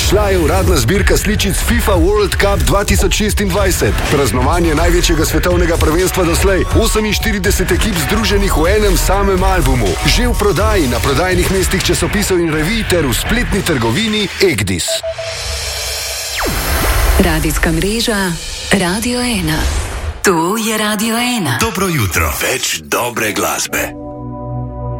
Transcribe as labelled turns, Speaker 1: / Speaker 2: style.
Speaker 1: Izšla je uradna zbirka sličic FIFA World Cup 2026. Praznovanje največjega svetovnega prvenstva doslej. 48 ekip združenih v enem samem albumu. Že v prodaji na prodajnih mestih časopisov in revij ter v spletni trgovini Egdis.
Speaker 2: Radijska mreža Radio 1. To je Radio 1.
Speaker 3: Dobro jutro. Več dobre glasbe.